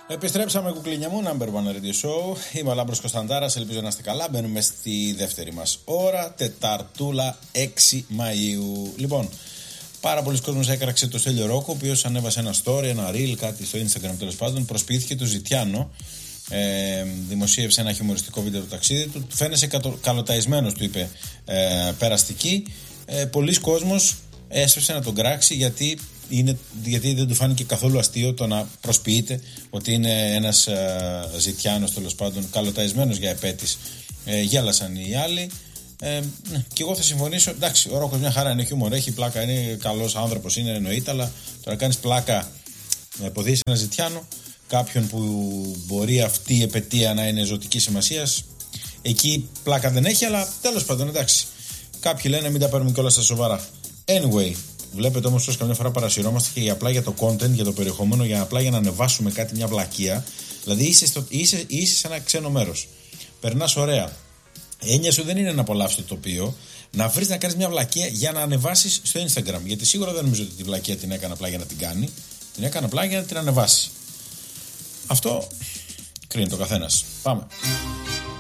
Επιστρέψαμε, κουκλίνια μου, Number One Radio Show. Είμαι ο Λάμπρος Κωνσταντάρας, ελπίζω να είστε καλά. Μπαίνουμε στη δεύτερη μας ώρα, Τεταρτούλα 6 Μαΐου. Λοιπόν, πάρα πολλοί κόσμος έκραξε το Στέλιο Ρόκο, ο οποίος ανέβασε ένα story, ένα reel, κάτι στο Instagram τέλος πάντων. Προσποιήθηκε το Ζητιάνο. Δημοσίευσε ένα χιουμοριστικό βίντεο του ταξίδι του. Του φαίνεσαι καλοταϊσμένος, του είπε περαστική. Πολλοί κόσμος έσπευσε να τον κράξει γιατί δεν του φάνηκε καθόλου αστείο το να προσποιείται ότι είναι ένας Ζητιάνος, τέλος πάντων, καλοταϊσμένος για επέτης. Γέλασαν οι άλλοι. Και εγώ θα συμφωνήσω. Εντάξει, ο Ρόκος μια χαρά είναι, χιούμορ, έχει πλάκα, είναι καλός άνθρωπος, είναι εννοείται, αλλά το να κάνεις πλάκα να υποδείξεις ένα Ζητιάνο, κάποιον που μπορεί αυτή η επετεία να είναι ζωτική σημασίας, εκεί πλάκα δεν έχει, αλλά τέλος πάντων, εντάξει. Κάποιοι λένε μην τα παίρνουμε κιόλας στα σοβαρά. Anyway, βλέπετε όμως πως καμιά φορά παρασυρώμαστε και απλά για το content, για το περιεχόμενο, απλά για να ανεβάσουμε κάτι, μια βλακεία. Δηλαδή είσαι σε ένα ξένο μέρος. Περνάς ωραία. Έννοια σου δεν είναι να απολαύσεις το τοπίο, να βρεις να κάνεις μια βλακεία για να ανεβάσεις στο Instagram. Γιατί σίγουρα δεν νομίζω ότι τη βλακεία την έκανε απλά για να την κάνει. Την έκανε απλά για να την ανεβάσει. Αυτό κρίνει το καθένας. Πάμε.